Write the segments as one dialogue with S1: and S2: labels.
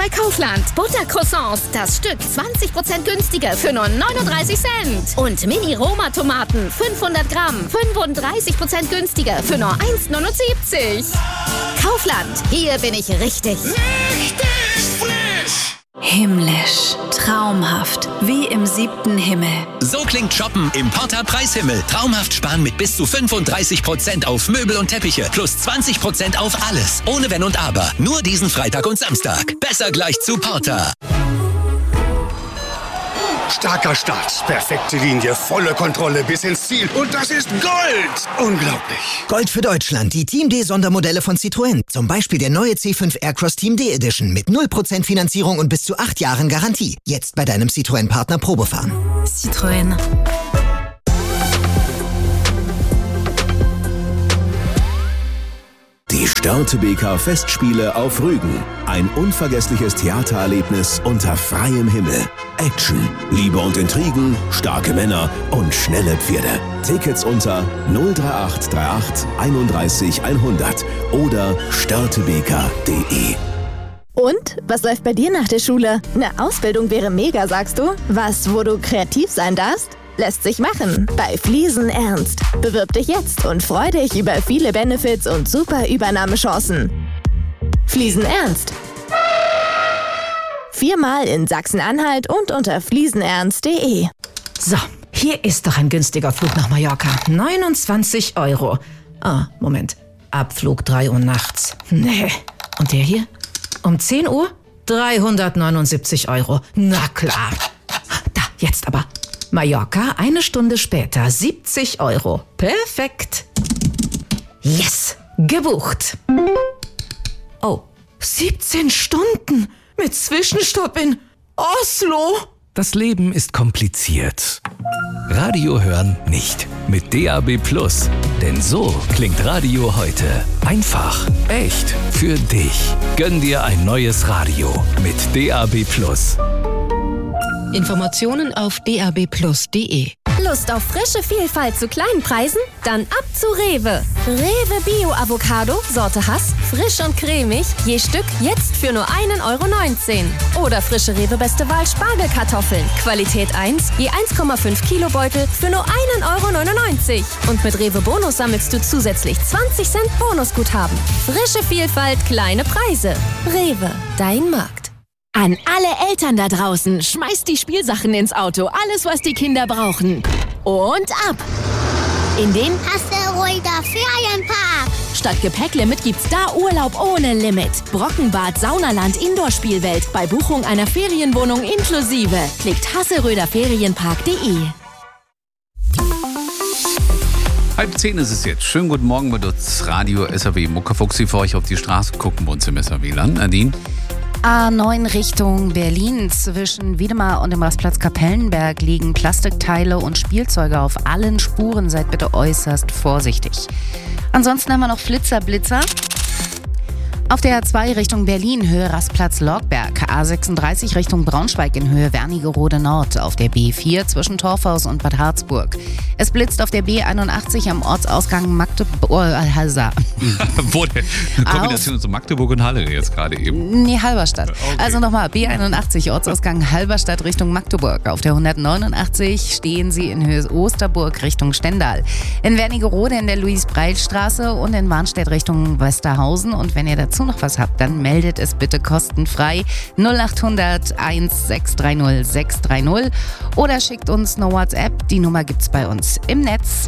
S1: bei Kaufland. Buttercroissants, das Stück 20% günstiger für nur 39 Cent. Und Mini-Roma-Tomaten, 500 Gramm, 35% günstiger für nur 1,79. Kaufland, hier bin ich richtig.
S2: Richtig frisch!
S3: Himmlisch, traumhaft, wie im 7. Himmel.
S4: So klingt Shoppen im Porta Preishimmel. Traumhaft sparen mit bis zu 35% auf Möbel und Teppiche. Plus 20% auf alles. Ohne Wenn und Aber. Nur diesen Freitag und Samstag. Besser gleich zu Porta.
S5: Starker Start, perfekte Linie, volle Kontrolle bis ins Ziel. Und das ist Gold! Unglaublich.
S6: Gold für Deutschland, die Team D-Sondermodelle von Citroën. Zum Beispiel der neue C5 Aircross Team D Edition mit 0% Finanzierung und bis zu 8 Jahren Garantie. Jetzt bei deinem Citroën-Partner Probefahren.
S3: Citroën.
S7: Die Störtebeker Festspiele auf Rügen. Ein unvergessliches Theatererlebnis unter freiem Himmel. Action, Liebe und Intrigen, starke Männer und schnelle Pferde. Tickets unter 03838 31 100 oder störtebeker.de.
S8: Und? Was läuft bei dir nach der Schule? Eine Ausbildung wäre mega, sagst du? Was, wo du kreativ sein darfst? Lässt sich machen bei Fliesen Ernst. Bewirb dich jetzt und freu dich über viele Benefits und super Übernahmechancen. Fliesen Ernst. 4-mal in Sachsen-Anhalt und unter fliesenernst.de.
S9: So, hier ist doch ein günstiger Flug nach Mallorca. 29 €. Ah, Moment. Abflug 3 Uhr nachts. Nee. Und der hier? Um 10 Uhr? 379 €. Na klar. Da, jetzt aber. Mallorca, 1 Stunde später, 70 €. Perfekt. Yes, gebucht. Oh, 17 Stunden mit Zwischenstopp in Oslo.
S10: Das Leben ist kompliziert. Radio hören nicht. Mit DAB+. Denn so klingt Radio heute. Einfach, echt, für dich. Gönn dir ein neues Radio mit DAB+.
S11: Informationen auf dab+.de.
S1: Lust auf frische Vielfalt zu kleinen Preisen? Dann ab zu Rewe. Rewe Bio Avocado, Sorte Hass, frisch und cremig, je Stück jetzt für nur 1,19 €. Oder frische Rewe Beste Wahl Spargelkartoffeln, Qualität 1, je 1,5 Kilo Beutel für nur 1,99 €. Und mit Rewe Bonus sammelst du zusätzlich 20 Cent Bonusguthaben. Frische Vielfalt, kleine Preise. Rewe, dein Markt.
S11: An alle Eltern da draußen, schmeißt die Spielsachen ins Auto, alles was die Kinder brauchen. Und ab! In den
S12: Asteroider Ferienpark.
S11: Statt Gepäcklimit gibt's da Urlaub ohne Limit. Brockenbad, Saunaland, Indoor-Spielwelt. Bei Buchung einer Ferienwohnung inklusive. Klickt hasseröderferienpark.de.
S13: 9:30 ist es jetzt. Schönen guten Morgen mit uns Radio SAW Muckefuchsi für euch auf die Straße. Gucken wir uns im SAW-Land. Nadine?
S14: A9 Richtung Berlin. Zwischen Wiedemar und dem Rastplatz Kapellenberg liegen Plastikteile und Spielzeuge auf allen Spuren. Seid bitte äußerst vorsichtig. Ansonsten haben wir noch Blitzer. Auf der A2 Richtung Berlin, Höhe Rastplatz Lorgberg. A36 Richtung Braunschweig in Höhe Wernigerode Nord. Auf der B4 zwischen Torfhaus und Bad Harzburg. Es blitzt auf der B81 am Ortsausgang Magdeburg.
S13: Wo denn? Eine Kombination zu Magdeburg und Halle jetzt gerade eben.
S14: Nee, Halberstadt. Okay. Also nochmal, B81 Ortsausgang Halberstadt Richtung Magdeburg. Auf der 189 stehen Sie in Höhe Osterburg Richtung Stendal. In Wernigerode in der Luis-Breil-Straße und in Warnstedt Richtung Westerhausen. Und wenn ihr dazu noch was habt, dann meldet es bitte kostenfrei 0800 1630 630 oder schickt uns eine WhatsApp. Die Nummer gibt's bei uns im Netz.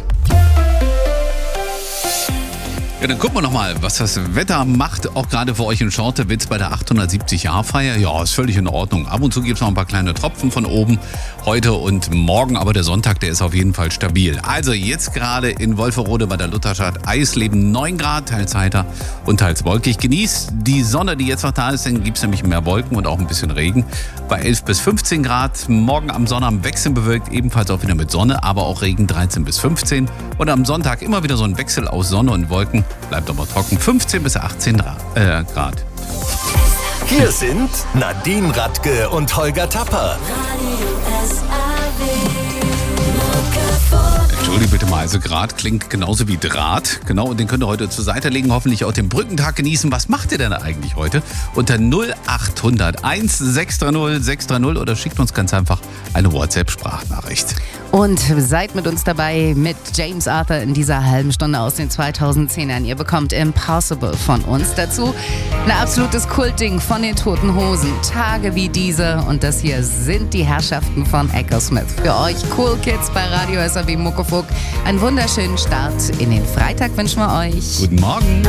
S13: Ja, dann gucken wir nochmal, was das Wetter macht, auch gerade für euch in Schortewitz bei der 870-Jahr-Feier. Ja, ist völlig in Ordnung. Ab und zu gibt es noch ein paar kleine Tropfen von oben, heute und morgen, aber der Sonntag, der ist auf jeden Fall stabil. Also jetzt gerade in Wolferode bei der Lutherstadt Eisleben 9 Grad, teils heiter und teils wolkig. Genießt die Sonne, die jetzt noch da ist, dann gibt es nämlich mehr Wolken und auch ein bisschen Regen. Bei 11 bis 15 Grad, morgen am Sonnabend wechselnd bewölkt, ebenfalls auch wieder mit Sonne, aber auch Regen 13 bis 15. Und am Sonntag immer wieder so ein Wechsel aus Sonne und Wolken. Bleibt aber trocken, 15 bis 18 Grad.
S7: Hier sind Nadine Radke und Holger Tapper.
S2: Radio SAW.
S13: Entschuldigung bitte mal, also Grad klingt genauso wie Draht. Genau, und den könnt ihr heute zur Seite legen, hoffentlich auch den Brückentag genießen. Was macht ihr denn eigentlich heute? Unter 0800 1630 630 oder schickt uns ganz einfach eine WhatsApp-Sprachnachricht.
S14: Und seid mit uns dabei mit James Arthur in dieser halben Stunde aus den 2010ern. Ihr bekommt Impossible von uns. Dazu ein absolutes Kultding von den Toten Hosen. Tage wie diese. Und das hier sind die Herrschaften von Echosmith. Für euch Cool Kids bei Radio SAW Muckefuck. Einen wunderschönen Start in den Freitag wünschen wir euch.
S13: Guten Morgen.